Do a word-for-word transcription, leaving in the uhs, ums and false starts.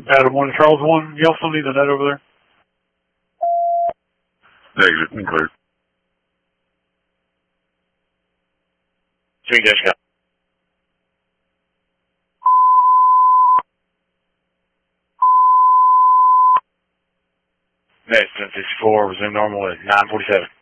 Adam one, Charles one, you also need the net over there? Negative, clear. Swing dash count. Next, ten sixty-four, resume normal at nine forty-seven.